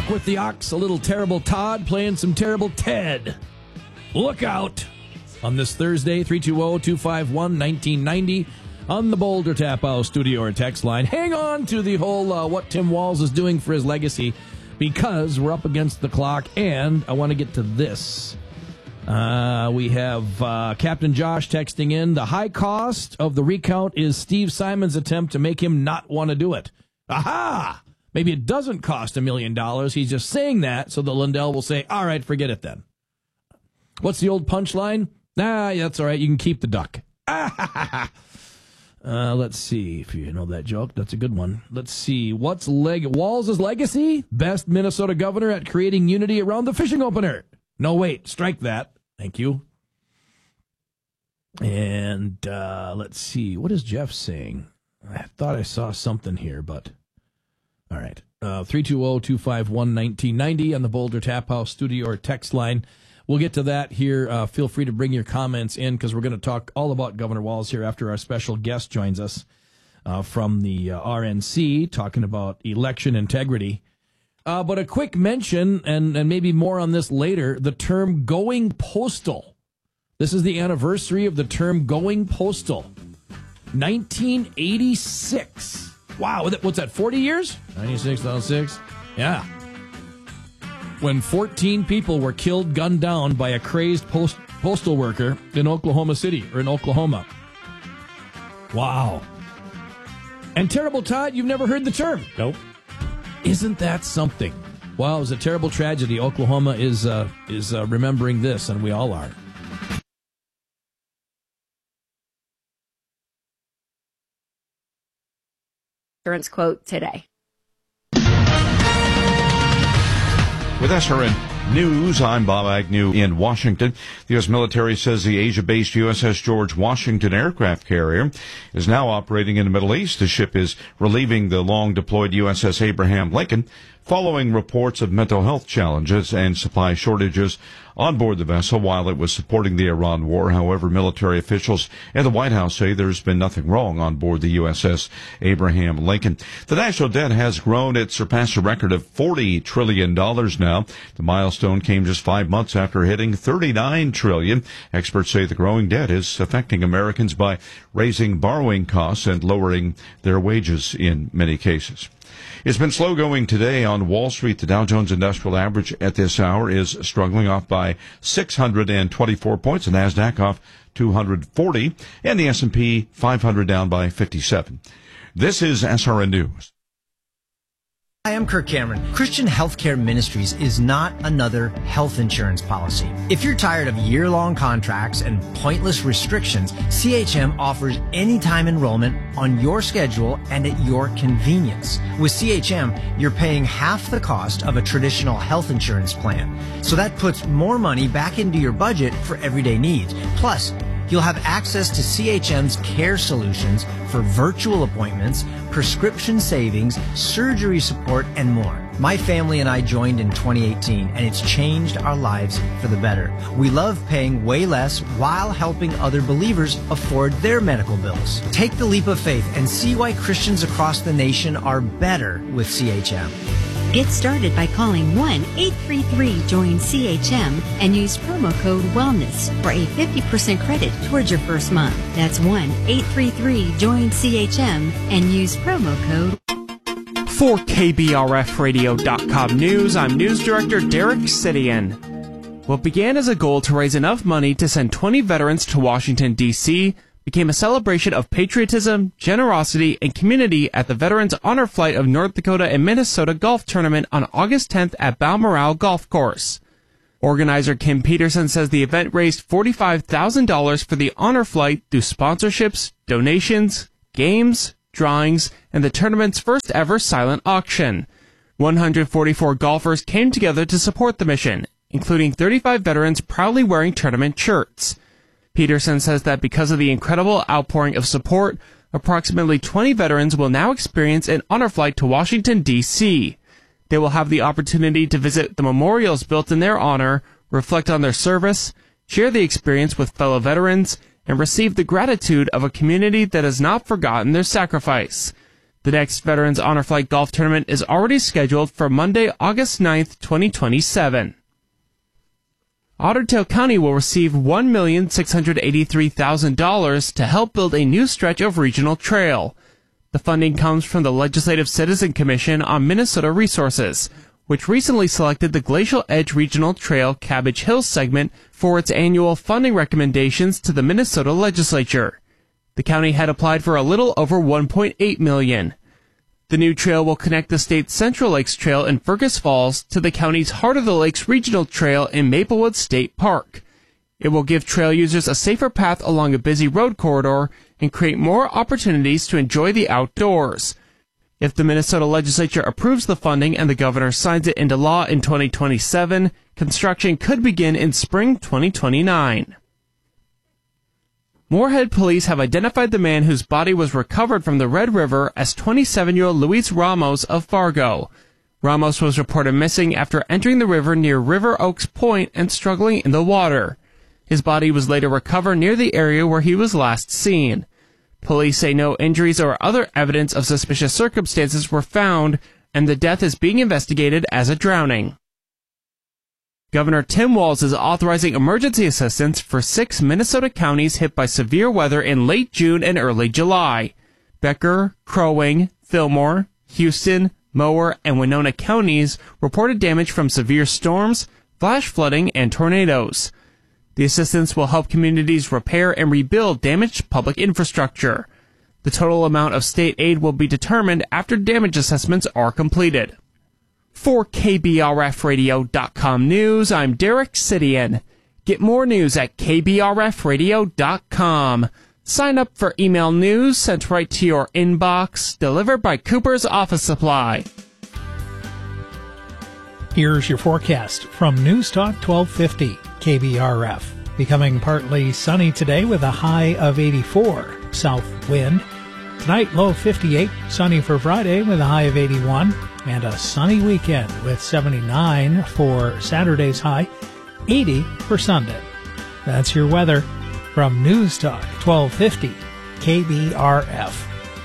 with the Ox, a little Terrible Todd playing some Terrible Ted. Look out on this Thursday, 320-251-1990 on the Boulder Tap House studio or text line. Hang on to the whole what Tim Walz is doing for his legacy because we're up against the clock, and I want to get to this. We have Captain Josh texting in. The high cost of the recount is Steve Simon's attempt to make him not want to do it. Aha! Maybe it doesn't cost $1 million. He's just saying that so that Lindell will say, all right, forget it then. What's the old punchline? That's all right. You can keep the duck. Let's see if you know that joke. That's a good one. Let's see. What's Walz's legacy? Best Minnesota governor at creating unity around the fishing opener. No, wait. Strike that. Thank you. And let's see. What is Jeff saying? I thought I saw something here, but... All right. 320-251-1990 on the Boulder Tap House studio or text line. We'll get to that here. Feel free to bring your comments in because we're going to talk all about Governor Walz here after our special guest joins us from the RNC talking about election integrity. But a quick mention, and maybe more on this later, the term going postal. This is the anniversary of the term going postal. 1986. Wow, what's that, 40 years? 96, 2006? Yeah. When 14 people were killed, gunned down by a crazed postal worker in Oklahoma City, or in Oklahoma. Wow. And Terrible Todd, you've never heard the term? Nope. Isn't that something? Wow, it was a terrible tragedy. Oklahoma is remembering this, and we all are. Insurance quote today. With SRN News, I'm Bob Agnew in Washington. The U.S. military says the Asia-based USS George Washington aircraft carrier is now operating in the Middle East. The ship is relieving the long-deployed USS Abraham Lincoln following reports of mental health challenges and supply shortages on board the vessel while it was supporting the Iran war. However, military officials and the White House say there's been nothing wrong on board the USS Abraham Lincoln. The national debt has grown. It surpassed a record of $40 trillion now. The milestone came just 5 months after hitting $39 trillion. Experts say the growing debt is affecting Americans by raising borrowing costs and lowering their wages in many cases. It's been slow going today on Wall Street. The Dow Jones Industrial Average at this hour is struggling, off by 624 points. The NASDAQ off 240, and the S&P 500 down by 57. This is SRN News. Hi, I'm Kirk Cameron. Christian Healthcare Ministries is not another health insurance policy. If you're tired of year-long contracts and pointless restrictions, CHM offers anytime enrollment on your schedule and at your convenience. With CHM, you're paying half the cost of a traditional health insurance plan. So that puts more money back into your budget for everyday needs. Plus, you'll have access to CHM's care solutions for virtual appointments, prescription savings, surgery support, and more. My family and I joined in 2018, and it's changed our lives for the better. We love paying way less while helping other believers afford their medical bills. Take the leap of faith and see why Christians across the nation are better with CHM. Get started by calling 1-833-JOIN-CHM and use promo code WELLNESS for a 50% credit towards your first month. That's 1-833-JOIN-CHM and use promo code. For KBRFradio.com News, I'm News Director Derek Sidian. What began as a goal to raise enough money to send 20 veterans to Washington, D.C., became a celebration of patriotism, generosity, and community at the Veterans Honor Flight of North Dakota and Minnesota Golf Tournament on August 10th at Balmoral Golf Course. Organizer Kim Peterson says the event raised $45,000 for the honor flight through sponsorships, donations, games, drawings, and the tournament's first ever silent auction. 144 golfers came together to support the mission, including 35 veterans proudly wearing tournament shirts. Peterson says that because of the incredible outpouring of support, approximately 20 veterans will now experience an honor flight to Washington, D.C. They will have the opportunity to visit the memorials built in their honor, reflect on their service, share the experience with fellow veterans, and receive the gratitude of a community that has not forgotten their sacrifice. The next Veterans Honor Flight Golf Tournament is already scheduled for Monday, August 9th, 2027. Otter Tail County will receive $1,683,000 to help build a new stretch of regional trail. The funding comes from the Legislative Citizen Commission on Minnesota Resources, which recently selected the Glacial Edge Regional Trail Cabbage Hill segment for its annual funding recommendations to the Minnesota legislature. The county had applied for a little over $1.8 million. The new trail will connect the state's Central Lakes Trail in Fergus Falls to the county's Heart of the Lakes Regional Trail in Maplewood State Park. It will give trail users a safer path along a busy road corridor and create more opportunities to enjoy the outdoors. If the Minnesota legislature approves the funding and the governor signs it into law in 2027, construction could begin in spring 2029. Moorhead police have identified the man whose body was recovered from the Red River as 27-year-old Luis Ramos of Fargo. Ramos was reported missing after entering the river near River Oaks Point and struggling in the water. His body was later recovered near the area where he was last seen. Police say no injuries or other evidence of suspicious circumstances were found, and the death is being investigated as a drowning. Governor Tim Walz is authorizing emergency assistance for 6 Minnesota counties hit by severe weather in late June and early July. Becker, Crow Wing, Fillmore, Houston, Mower, and Winona counties reported damage from severe storms, flash flooding, and tornadoes. The assistance will help communities repair and rebuild damaged public infrastructure. The total amount of state aid will be determined after damage assessments are completed. For KBRFradio.com News, I'm Derek Sidian. Get more news at KBRFradio.com. Sign up for email news sent right to your inbox, delivered by Cooper's Office Supply. Here's your forecast from News Talk 1250 KBRF. Becoming partly sunny today with a high of 84. South wind. Tonight, low 58. Sunny for Friday with a high of 81. And a sunny weekend with 79 for Saturday's high, 80 for Sunday. That's your weather from News Talk 1250 KBRF.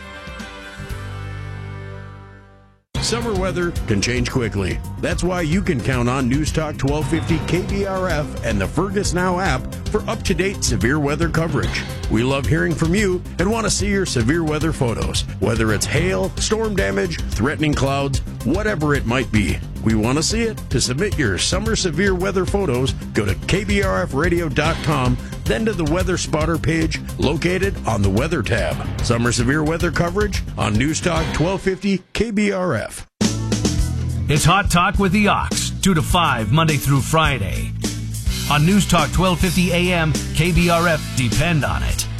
Summer weather can change quickly. That's why you can count on News Talk 1250 KBRF and the Fergus Now app for up-to-date severe weather coverage. We love hearing from you and want to see your severe weather photos, whether it's hail, storm damage, threatening clouds, whatever it might be. We want to see it. To submit your summer severe weather photos, go to kbrfradio.com, then to the Weather Spotter page located on the Weather tab. Summer severe weather coverage on News Talk 1250 KBRF. It's Hot Talk with the Ox, 2 to 5, Monday through Friday. On News Talk 1250 AM, KBRF, depend on it.